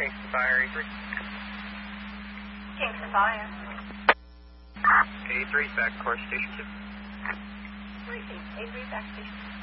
Kingston Fire, A3. Kingston Fire. A3 back to course, station 2. A3 back station